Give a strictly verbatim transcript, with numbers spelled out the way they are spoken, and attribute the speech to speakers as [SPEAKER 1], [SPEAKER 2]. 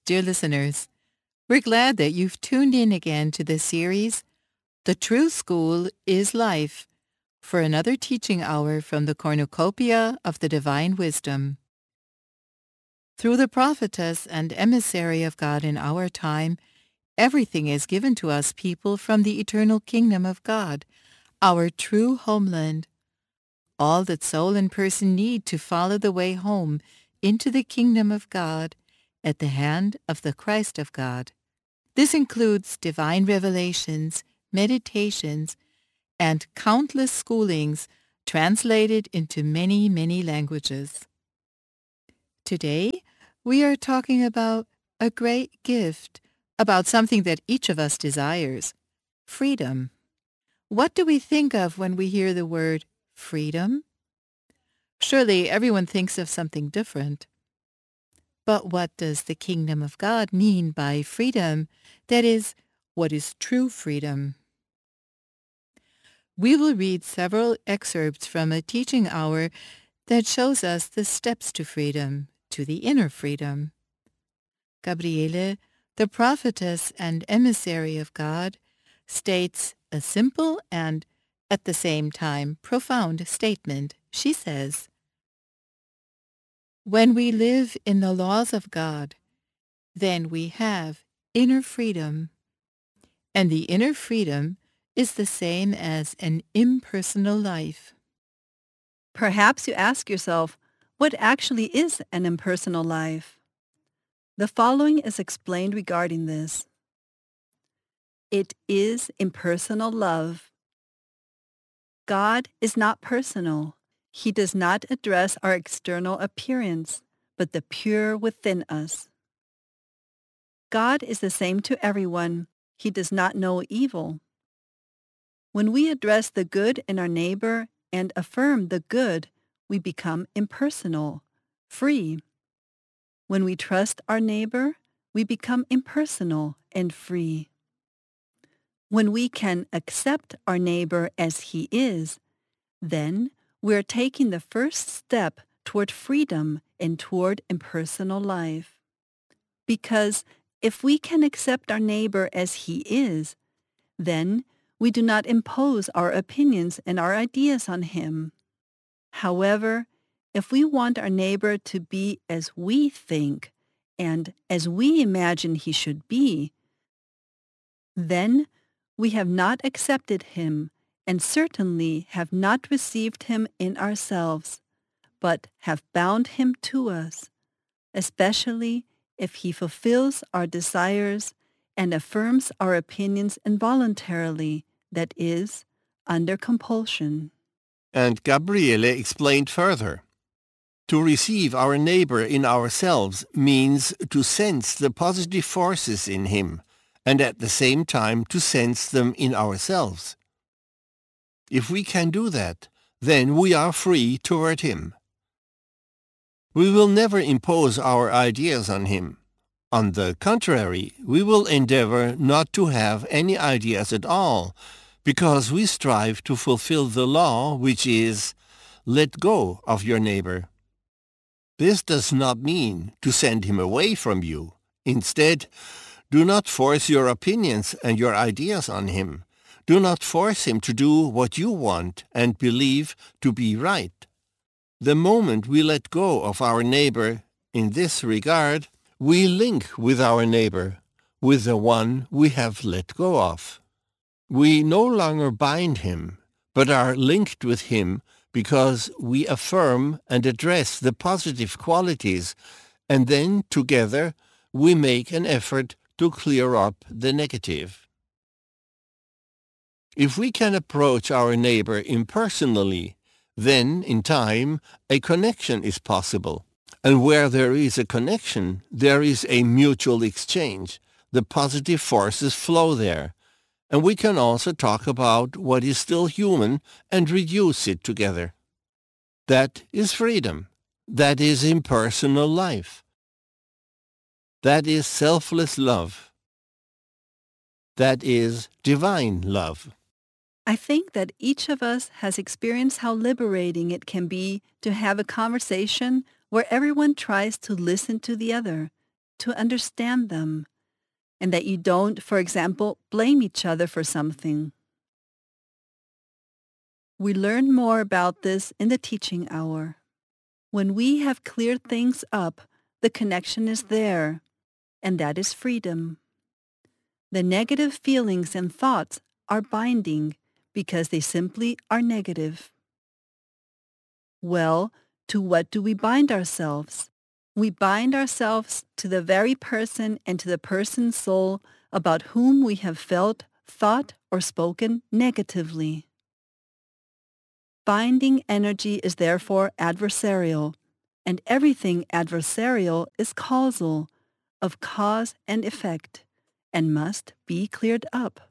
[SPEAKER 1] Dear listeners, we're glad that you've tuned in again to this series, The True School is Life, for another teaching hour from the cornucopia of the divine wisdom. Through the prophetess and emissary of God in our time, everything is given to us people from the eternal kingdom of God, our true homeland. All that soul and person need to follow the way home into the kingdom of God at the hand of the Christ of God. This includes divine revelations, meditations, and countless schoolings translated into many, many languages. Today, we are talking about a great gift, about something that each of us desires, freedom. What do we think of when we hear the word freedom? Surely everyone thinks of something different. But what does the kingdom of God mean by freedom? That is, what is true freedom? We will read several excerpts from a teaching hour that shows us the steps to freedom, to the inner freedom. Gabriele, the prophetess and emissary of God, states a simple and, at the same time, profound statement. She says, "When we live in the laws of God, then we have inner freedom. And the inner freedom is the same as an impersonal life."
[SPEAKER 2] Perhaps you ask yourself, what actually is an impersonal life? The following is explained regarding this. It is impersonal love. God is not personal. He does not address our external appearance, but the pure within us. God is the same to everyone. He does not know evil. When we address the good in our neighbor and affirm the good, we become impersonal, free. When we trust our neighbor, we become impersonal and free. When we can accept our neighbor as he is, then we are taking the first step toward freedom and toward impersonal life. Because if we can accept our neighbor as he is, then we do not impose our opinions and our ideas on him. However, if we want our neighbor to be as we think and as we imagine he should be, then we have not accepted him and certainly have not received him in ourselves, but have bound him to us, especially if he fulfills our desires and affirms our opinions involuntarily, that is, under compulsion.
[SPEAKER 3] And Gabriele explained further. To receive our neighbor in ourselves means to sense the positive forces in him, and at the same time to sense them in ourselves. If we can do that, then we are free toward him. We will never impose our ideas on him. On the contrary, we will endeavor not to have any ideas at all, because we strive to fulfill the law, which is, let go of your neighbor. This does not mean to send him away from you. Instead, do not force your opinions and your ideas on him. Do not force him to do what you want and believe to be right. The moment we let go of our neighbor in this regard, we link with our neighbor, with the one we have let go of. We no longer bind him, but are linked with him because we affirm and address the positive qualities, and then together we make an effort to clear up the negative. If we can approach our neighbor impersonally, then, in time, a connection is possible. And where there is a connection, there is a mutual exchange. The positive forces flow there. And we can also talk about what is still human and reduce it together. That is freedom. That is impersonal life. That is selfless love. That is divine love.
[SPEAKER 2] I think that each of us has experienced how liberating it can be to have a conversation where everyone tries to listen to the other, to understand them, and that you don't, for example, blame each other for something. We learn more about this in the teaching hour. When we have cleared things up, the connection is there, and that is freedom. The negative feelings and thoughts are binding because they simply are negative. Well, to what do we bind ourselves? We bind ourselves to the very person and to the person's soul about whom we have felt, thought, or spoken negatively. Binding energy is therefore adversarial, and everything adversarial is causal, of cause and effect, and must be cleared up.